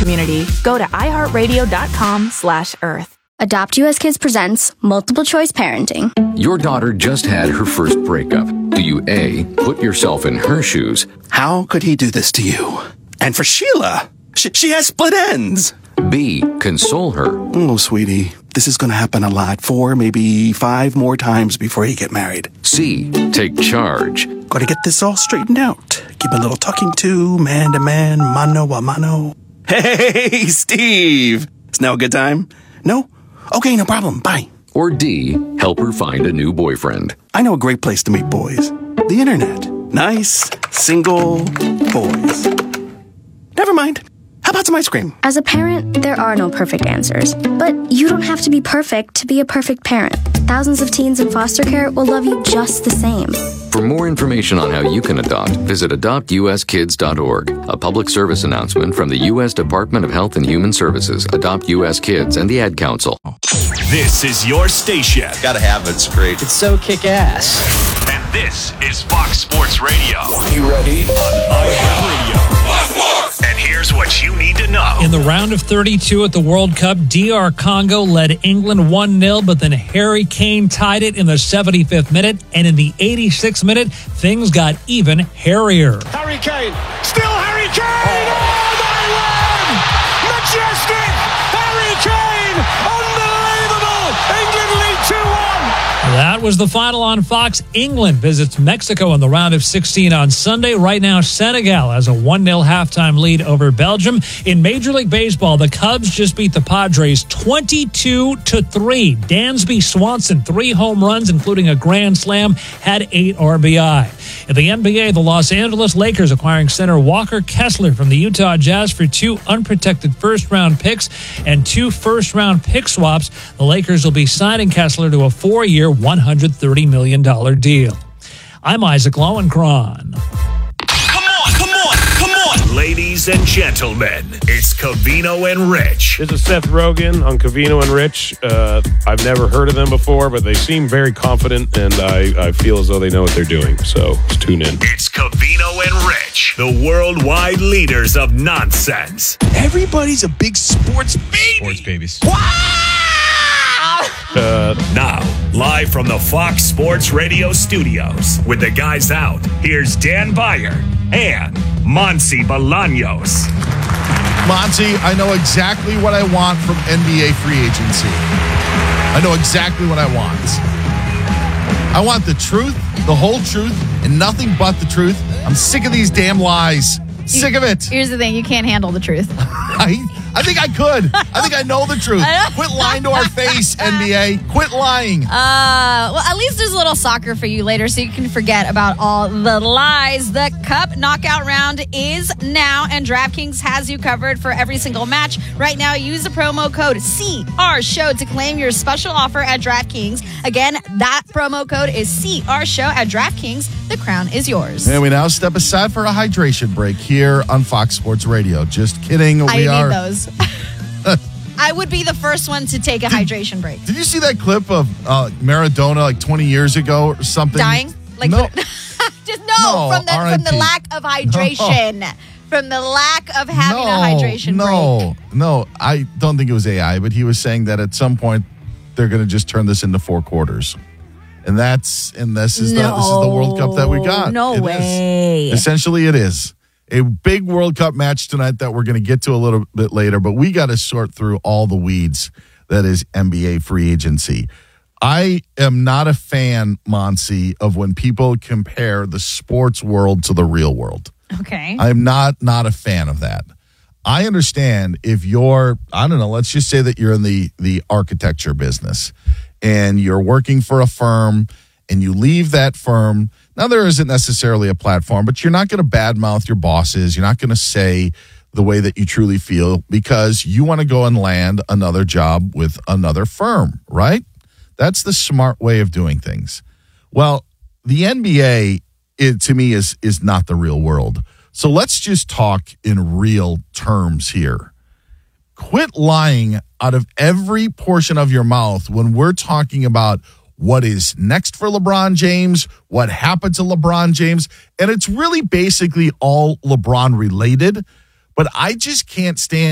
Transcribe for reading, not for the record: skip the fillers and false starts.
community. Go to iHeartRadio.com/earth. Adopt US Kids presents Multiple Choice Parenting. Your daughter just had her first breakup. Do you A, put yourself in her shoes? How could he do this to you? And for Sheila, she has split ends. B, console her? Oh, sweetie, this is going to happen a lot. 4, maybe 5 more times before you get married. C, take charge? Got to get this all straightened out. Give a little talking to, man to man, mano a mano. Hey, Steve! Is now a good time? No? Okay, no problem. Bye. Or D, help her find a new boyfriend? I know a great place to meet boys. The internet. Nice, single boys. Never mind. How about some ice cream? As a parent, there are no perfect answers. But you don't have to be perfect to be a perfect parent. Thousands of teens in foster care will love you just the same. For more information on how you can adopt, visit adoptuskids.org. A public service announcement from the U.S. Department of Health and Human Services, Adopt U.S. Kids, and the Ad Council. This is your station. Gotta have it. It's great. It's so kick-ass. And this is Fox Sports Radio. You ready? On iHeartRadio. And here's what you need to know. In the round of 32 at the World Cup, DR Congo led England 1-0, but then Harry Kane tied it in the 75th minute, and in the 86th minute, things got even hairier. Harry Kane. Still Harry Kane. Oh, my word! Majestic! Harry Kane! Unbelievable! England lead 2-1. That was the final on Fox. England visits Mexico in the round of 16 on Sunday. Right now, Senegal has a 1-0 halftime lead over Belgium. In Major League Baseball, the Cubs just beat the Padres 22-3. Dansby Swanson, 3 home runs, including a grand slam, had 8 RBI. In the NBA, the Los Angeles Lakers acquiring center Walker Kessler from the Utah Jazz for 2 unprotected first-round picks and 2 first-round pick swaps. The Lakers will be signing Kessler to a 4-year, $130 million deal. I'm Isaac Lowenkron. Come on. Ladies and gentlemen, it's Covino and Rich. This is Seth Rogen on Covino and Rich. I've never heard of them before, but they seem very confident, and I feel as though they know what they're doing. So let's tune in. It's Covino and Rich, the worldwide leaders of nonsense. Everybody's a big sports baby. Sports babies. Now, live from the Fox Sports Radio studios, with the guys out, here's Dan Beyer and Monsi Bolaños. Monty, I know exactly what I want from NBA free agency. I know exactly what I want. I want the truth, the whole truth, and nothing but the truth. I'm sick of these damn lies. Sick of it. Here's the thing. You can't handle the truth. I think I could. I think I know the truth. Quit lying to our face, NBA. Quit lying. Well, at least there's a little soccer for you later so you can forget about all the lies. The Cup knockout round is now, and DraftKings has you covered for every single match. Right now, use the promo code CRSHOW to claim your special offer at DraftKings. Again, that promo code is CRSHOW at DraftKings. The crown is yours. And we now step aside for a hydration break here on Fox Sports Radio. Just kidding. I need those. I would be the first one to take a hydration break. Did you see that clip of Maradona like 20 years ago or something? Dying? Like no. from the lack of hydration. No. From the lack of having a hydration break. No, I don't think it was AI, but he was saying that at some point they're going to just turn this into 4 quarters. And this is the World Cup that we got. No way. Essentially, it is. A big World Cup match tonight that we're going to get to a little bit later, but we got to sort through all the weeds that is NBA free agency. I am not a fan, Monsi, of when people compare the sports world to the real world. Okay. I'm not a fan of that. I understand if you're, let's just say that you're in the architecture business and you're working for a firm and you leave that firm. Now, there isn't necessarily a platform, but you're not going to badmouth your bosses. You're not going to say the way that you truly feel because you want to go and land another job with another firm, right? That's the smart way of doing things. Well, the NBA, to me, is not the real world. So let's just talk in real terms here. Quit lying out of every portion of your mouth when we're talking about what is next for LeBron James, what happened to LeBron James, and it's really basically all LeBron related, but I just can't stand